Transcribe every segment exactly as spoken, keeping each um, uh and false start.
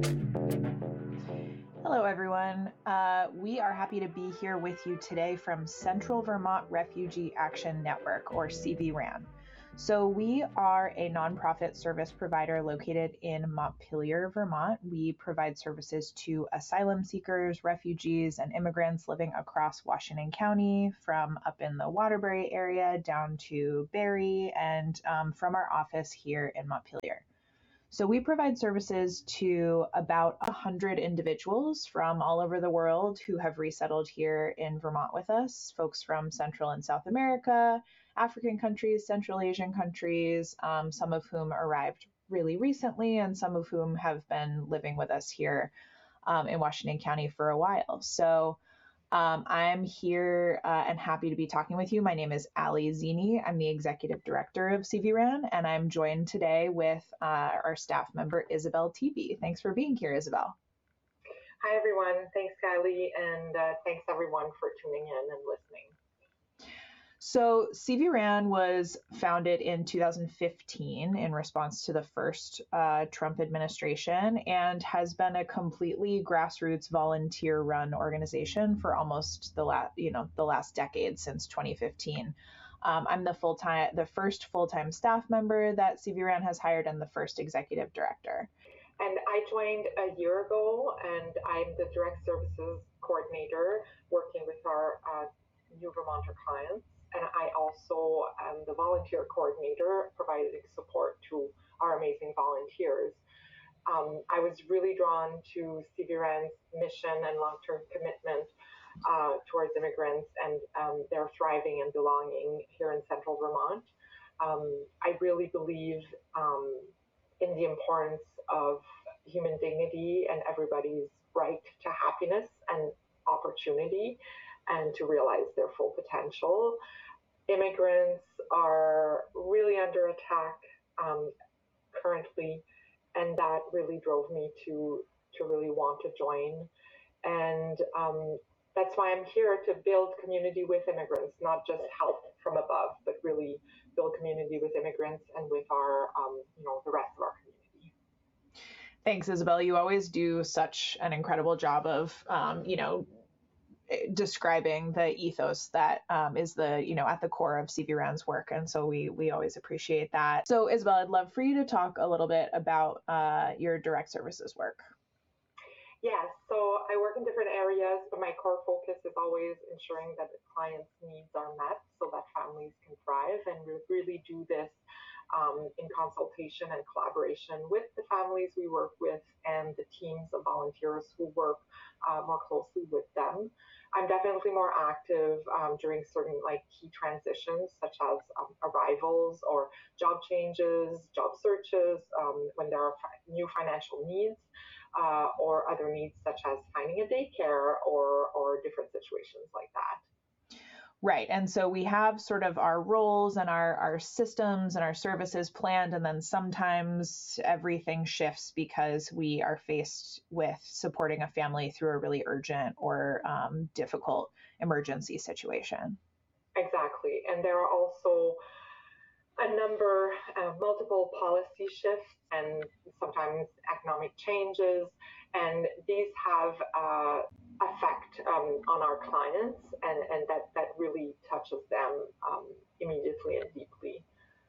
Hello, everyone. Uh, we are happy to be here with you today from Central Vermont Refugee Action Network, or C V R A N. So we are a nonprofit service provider located in Montpelier, Vermont. We provide services to asylum seekers, refugees, and immigrants living across Washington County, from up in the Waterbury area down to Barrie, and um, from our office here in Montpelier. So we provide services to about one hundred individuals from all over the world who have resettled here in Vermont with us, folks from Central and South America, African countries, Central Asian countries, um, some of whom arrived really recently and some of whom have been living with us here um, in Washington County for a while. So um, I'm here uh, and happy to be talking with you. My name is Ali Zini. I'm the executive director of C V R A N, and I'm joined today with uh, our staff member, Isabel Teebe. Thanks for being here, Isabel. Hi, everyone. Thanks, Kylie, and uh, thanks, everyone, for tuning in and listening. So C V R A N was founded in two thousand fifteen in response to the first uh, Trump administration, and has been a completely grassroots volunteer-run organization for almost the last, you know, the last decade, since twenty fifteen. Um, I'm the full-time, the first full-time staff member that C V R A N has hired, and the first executive director. And I joined a year ago, and I'm the direct services coordinator working with our uh, New Vermonter clients. And I also am the volunteer coordinator, providing support to our amazing volunteers. Um, I was really drawn to C V R A N's mission and long-term commitment uh, towards immigrants and um, their thriving and belonging here in Central Vermont. Um, I really believe um, in the importance of human dignity and everybody's right to happiness and opportunity, and to realize their full potential. Immigrants are really under attack um, currently, and that really drove me to to really want to join. And um, that's why I'm here, to build community with immigrants, not just help from above, but really build community with immigrants and with our, um, you know, the rest of our community. Thanks, Isabel. You always do such an incredible job of, um, you know, describing the ethos that um, is the, you know, at the core of C V R A N's work. And so we we always appreciate that. So Isabel, I'd love for you to talk a little bit about uh, your direct services work. Yeah, so I work in different areas, but my core focus is always ensuring that the clients' needs are met so that families can thrive. And we really do this um, in consultation and collaboration with the families we work with and the teams of volunteers who work uh, more closely with them. I'm definitely more active um, during certain like key transitions, such as um, arrivals or job changes, job searches, um, when there are fi- new financial needs, uh, or other needs such as finding a daycare or or different situations like that. Right. And so we have sort of our roles and our, our systems and our services planned, and then sometimes everything shifts because we are faced with supporting a family through a really urgent or um, difficult emergency situation. Exactly. And there are also a number of multiple policy shifts and sometimes economic changes, and these have uh, effect um, on our clients, and, and that, that really touches them um, immediately and deeply.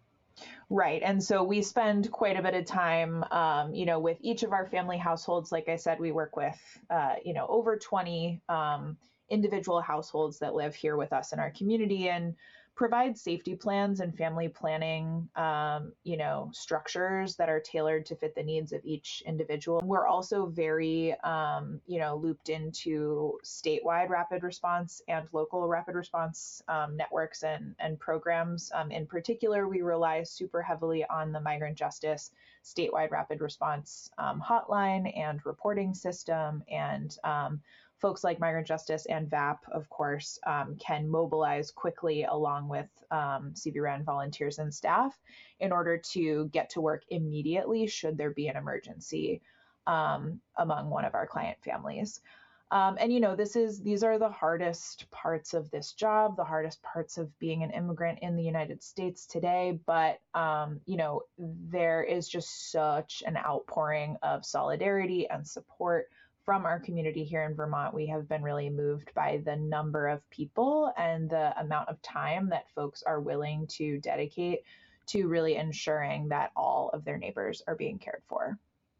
Right. And so we spend quite a bit of time, um, you know, with each of our family households. Like I said, we work with, uh, you know, over twenty um, individual households that live here with us in our community, and provide safety plans and family planning, um, you know, structures that are tailored to fit the needs of each individual. We're also very, um, you know, looped into statewide rapid response and local rapid response um, networks and, and programs. Um, in particular, we rely super heavily on the Migrant Justice statewide rapid response um, hotline and reporting system, and um, folks like Migrant Justice and V A P, of course, um, can mobilize quickly along with um, C V R A N volunteers and staff in order to get to work immediately should there be an emergency um, among one of our client families. Um, and, you know, this is, these are the hardest parts of this job, the hardest parts of being an immigrant in the United States today. But, um, you know, there is just such an outpouring of solidarity and support from our community here in Vermont. We have been really moved by the number of people and the amount of time that folks are willing to dedicate to really ensuring that all of their neighbors are being cared for.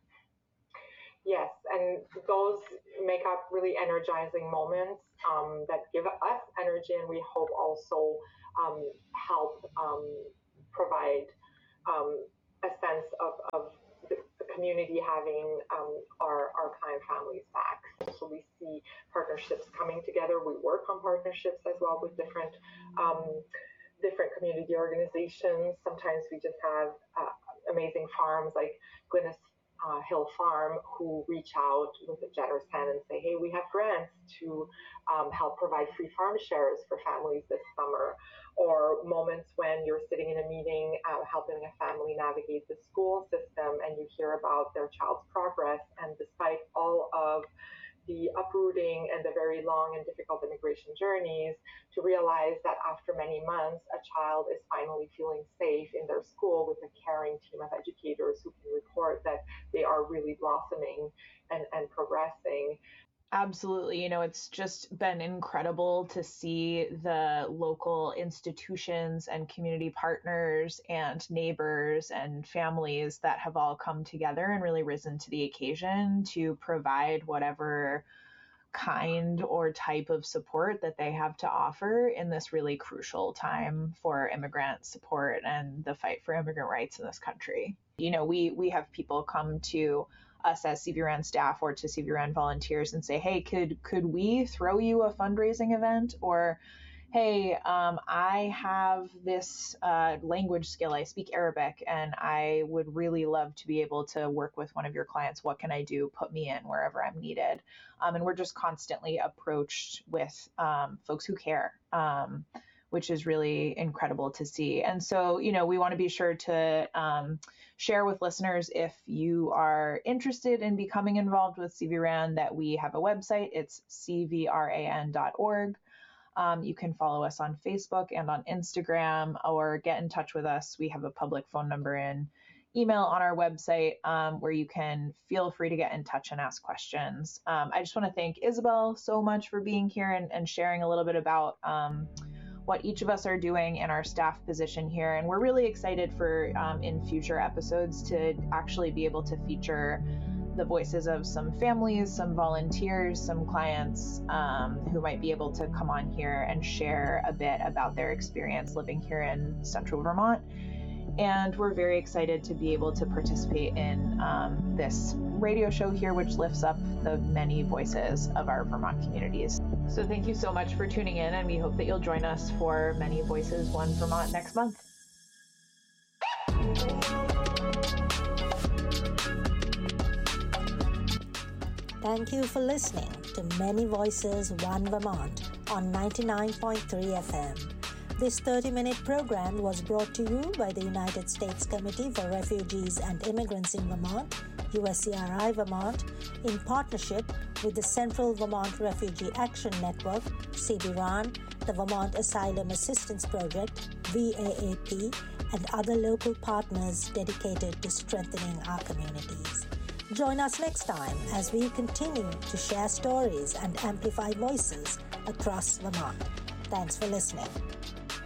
Yes, and those make up really energizing moments um, that give us energy, and we hope also um, help um, provide um, a sense of, of the community having um, our, our client families back. So we see partnerships coming together. We work on partnerships as well with different um, different community organizations. Sometimes we just have uh, amazing farms like Glennis Uh, Hill Farm who reach out with a generous hand and say, hey, we have grants to um, help provide free farm shares for families this summer, or moments when you're sitting in a meeting uh, helping a family navigate the school system and you hear about their child's progress, and despite all of the uprooting and the very long and difficult immigration journeys, to realize that after many months, a child is finally feeling safe in their school with a caring team of educators who can report that they are really blossoming and, and progressing. Absolutely. You know, it's just been incredible to see the local institutions and community partners and neighbors and families that have all come together and really risen to the occasion to provide whatever kind or type of support that they have to offer in this really crucial time for immigrant support and the fight for immigrant rights in this country. You know, we we have people come to us as C V R A N staff or to C V R A N volunteers and say, hey, could could we throw you a fundraising event? Or, hey, um, I have this uh, language skill. I speak Arabic and I would really love to be able to work with one of your clients. What can I do? Put me in wherever I'm needed. Um, and we're just constantly approached with um, folks who care, um, which is really incredible to see. And so, you know, we want to be sure to um, share with listeners, if you are interested in becoming involved with C V R A N, that we have a website. It's c v r a n dot org. Um, you can follow us on Facebook and on Instagram, or get in touch with us. We have a public phone number and email on our website um, where you can feel free to get in touch and ask questions. Um, I just want to thank Isabel so much for being here and, and sharing a little bit about um, what each of us are doing in our staff position here. And we're really excited for um, in future episodes to actually be able to feature the voices of some families, some volunteers, some clients um, who might be able to come on here and share a bit about their experience living here in Central Vermont. And we're very excited to be able to participate in um, this radio show here, which lifts up the many voices of our Vermont communities. So thank you so much for tuning in, and we hope that you'll join us for Many Voices, One Vermont next month. Thank you for listening to Many Voices, One Vermont on ninety-nine point three F M. This thirty-minute program was brought to you by the United States Committee for Refugees and Immigrants in Vermont, U S C R I Vermont, in partnership with the Central Vermont Refugee Action Network, C V R A N, the Vermont Asylum Assistance Project, V A A P, and other local partners dedicated to strengthening our communities. Join us next time as we continue to share stories and amplify voices across Vermont. Thanks for listening.